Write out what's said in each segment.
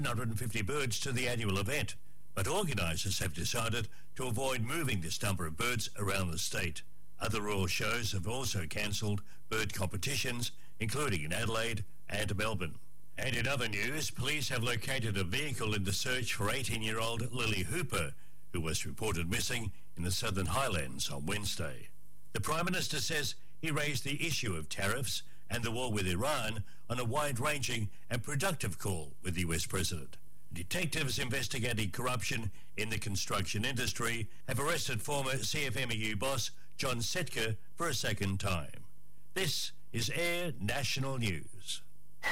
150 birds to the annual event, but organisers have decided to avoid moving this number of birds around the state. Other royal shows have also cancelled bird competitions, including in Adelaide and Melbourne. And in other news, police have located a vehicle in the search for 18-year-old Lily Hooper, who was reported missing in the Southern Highlands on Wednesday. The Prime Minister says he raised the issue of tariffs and the war with Iran on a wide-ranging and productive call with the US President. Detectives investigating corruption in the construction industry have arrested former CFMEU boss John Setka for a second time. This is Air National News.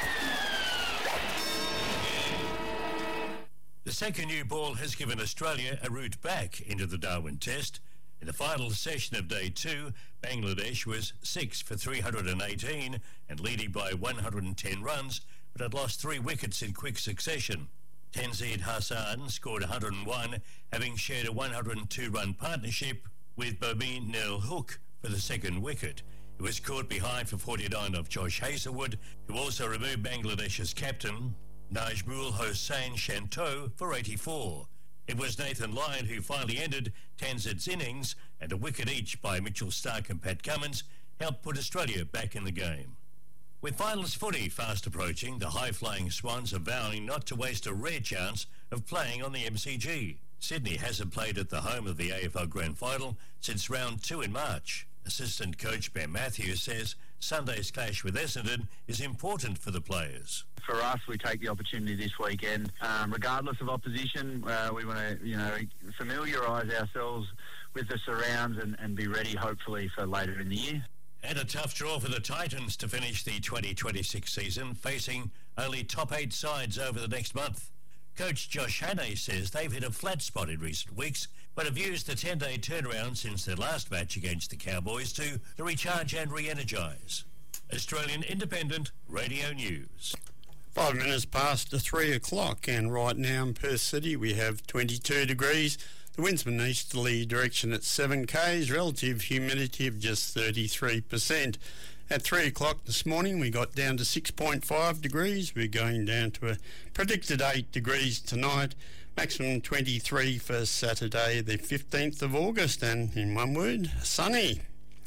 The second new ball has given Australia a route back into the Darwin Test. In the final session of Day 2, Bangladesh was 6 for 318 and leading by 110 runs, but had lost 3 wickets in quick succession. Tanzid Hassan scored 101, having shared a 102-run partnership with Bomin Nel Hook for the second wicket. He was caught behind for 49 of Josh Hazlewood, who also removed Bangladesh's captain, Najmul Hossain Shanto, for 84. It was Nathan Lyon who finally ended Tanzid's innings, and a wicket each by Mitchell Starc and Pat Cummins helped put Australia back in the game. With finals footy fast approaching, the high-flying Swans are vowing not to waste a rare chance of playing on the MCG. Sydney hasn't played at the home of the AFL Grand Final since round 2 in March. Assistant coach Ben Matthews says Sunday's clash with Essendon is important for the players. For us, we take the opportunity this weekend, regardless of opposition. We want to, familiarise ourselves with the surrounds and be ready, hopefully, for later in the year. And a tough draw for the Titans to finish the 2026 season, facing only top 8 sides over the next month. Coach Josh Hannay says they've hit a flat spot in recent weeks, but have used the 10-day turnaround since their last match against the Cowboys to recharge and re-energise. Australian Independent Radio News. 5 minutes past 3 o'clock, and right now in Perth City we have 22 degrees. The wind's from easterly direction at 7 k's, relative humidity of just 33%. At 3 o'clock this morning we got down to 6.5 degrees. We're going down to a predicted 8 degrees tonight, maximum 23 for Saturday the 15th of August, and in one word, sunny.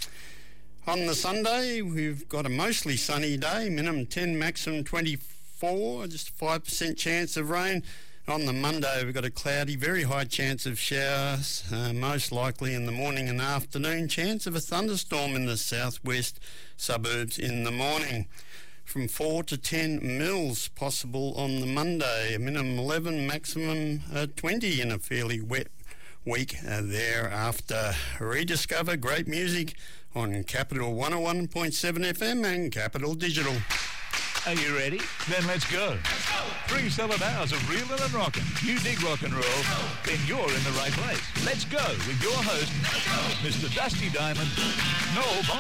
On the Sunday we've got a mostly sunny day, minimum 10, maximum 24, just a 5% chance of rain. On the Monday, we've got a cloudy, very high chance of showers, most likely in the morning and afternoon. Chance of a thunderstorm in the southwest suburbs in the morning. From 4 to 10 mils possible on the Monday. A minimum 11, maximum 20 in a fairly wet week thereafter. Rediscover great music on Capital 101.7 FM and Capital Digital. Are you ready? Then let's go. 3 solid hours of reeling and rocking. You dig rock and roll, then you're in the right place. Let's go with your host, Mr. Dusty Diamond, Noel Bond.